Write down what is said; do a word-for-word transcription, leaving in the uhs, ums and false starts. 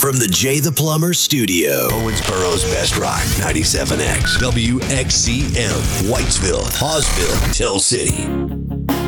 from the Jay the Plumber studio. Owensboro's Best Rock, ninety-seven X, W X C M, Whitesville, Hawesville, Tell City.